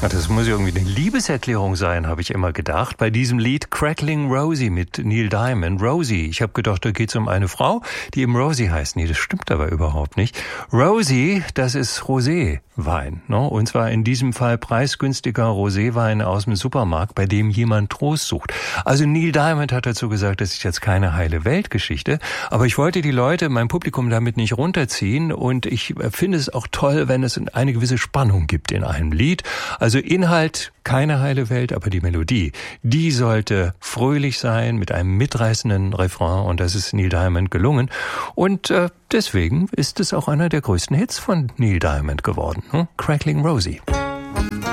Das muss irgendwie eine Liebeserklärung sein, habe ich immer gedacht. Bei diesem Lied Crackling Rosie mit Neil Diamond. Rosie, ich habe gedacht, da geht es um eine Frau, die eben Rosie heißt. Nee, das stimmt aber überhaupt nicht. Rosie, das ist Roséwein, ne? Und zwar in diesem Fall preisgünstiger Roséwein aus dem Supermarkt, bei dem jemand Trost sucht. Also Neil Diamond hat dazu gesagt, das ist jetzt keine heile Weltgeschichte, aber ich wollte die Leute, mein Publikum damit nicht runterziehen und ich finde es auch toll, wenn es eine gewisse Spannung gibt in einem Lied. Also Inhalt, keine heile Welt, aber die Melodie, die sollte fröhlich sein mit einem mitreißenden Refrain und das ist Neil Diamond gelungen. Und deswegen ist es auch einer der größten Hits von Neil Diamond geworden. Crackling Rosie.